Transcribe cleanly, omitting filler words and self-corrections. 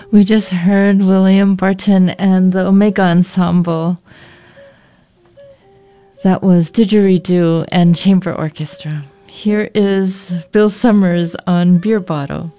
We just heard William Barton and the Omega Ensemble. That was Didgeridoo and Chamber Orchestra. Here is Bill Summers on Beer Bottle.